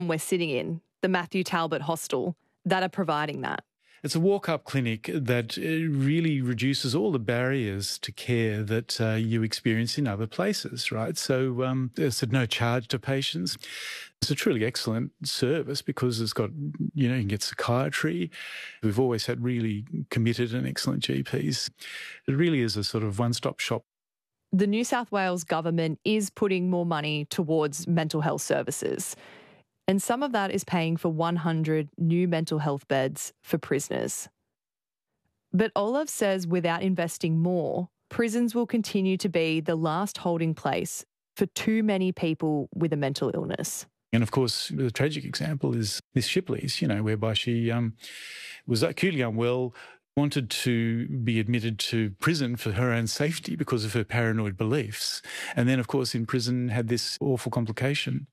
we're sitting in, the Matthew Talbot Hostel, that are providing that. It's a walk-up clinic that really reduces all the barriers to care that you experience in other places, right? So there's no charge to patients. It's a truly excellent service because it's got, you can get psychiatry. We've always had really committed and excellent GPs. It really is a sort of one-stop shop. The New South Wales government is putting more money towards mental health services. And some of that is paying for 100 new mental health beds for prisoners. But Olive says without investing more, prisons will continue to be the last holding place for too many people with a mental illness. And of course, the tragic example is Miss Shipley's, whereby she was acutely unwell, wanted to be admitted to prison for her own safety because of her paranoid beliefs. And then, of course, in prison had this awful complication.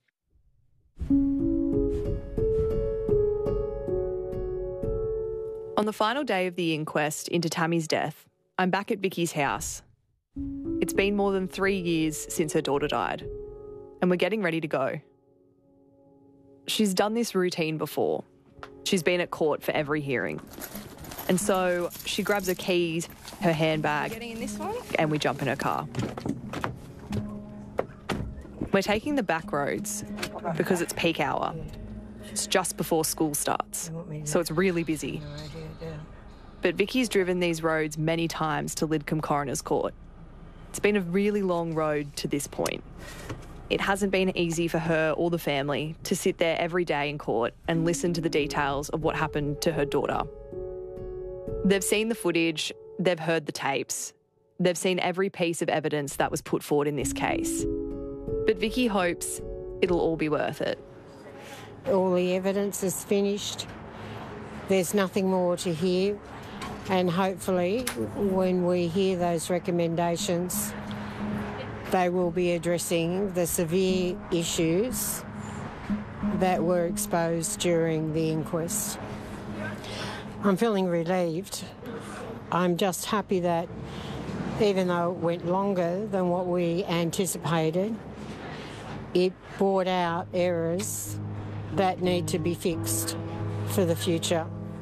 On the final day of the inquest into Tammy's death, I'm back at Vicky's house. It's been more than 3 years since her daughter died, and we're getting ready to go. She's done this routine before. She's been at court for every hearing. And so she grabs her keys, her handbag, getting in this one? And we jump in her car. We're taking the back roads because it's peak hour. It's just before school starts, so it's really busy. But Vicky's driven these roads many times to Lidcombe Coroner's Court. It's been a really long road to this point. It hasn't been easy for her or the family to sit there every day in court and listen to the details of what happened to her daughter. They've seen the footage, they've heard the tapes, they've seen every piece of evidence that was put forward in this case. But Vicky hopes it'll all be worth it. All the evidence is finished. There's nothing more to hear. And hopefully, when we hear those recommendations, they will be addressing the severe issues that were exposed during the inquest. I'm feeling relieved. I'm just happy that even though it went longer than what we anticipated, it brought out errors that need to be fixed for the future.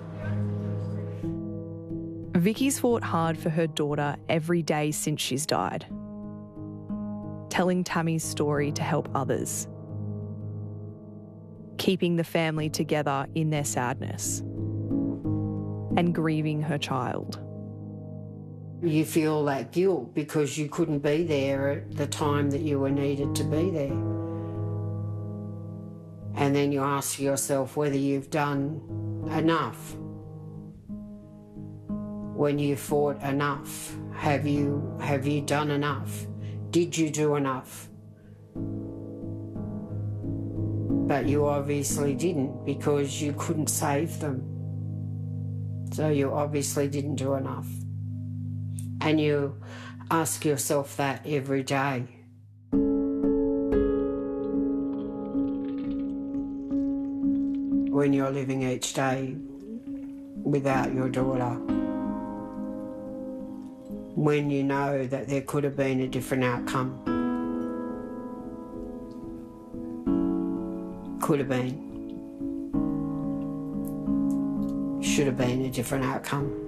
Vicky's fought hard for her daughter every day since she's died, telling Tammy's story to help others, keeping the family together in their sadness, and grieving her child. You feel that guilt because you couldn't be there at the time that you were needed to be there. And then you ask yourself whether you've done enough. When you fought enough, have you done enough? Did you do enough? But you obviously didn't because you couldn't save them. So you obviously didn't do enough. And you ask yourself that every day. When you're living each day without your daughter. When you know that there could have been a different outcome. Could have been. Should have been a different outcome.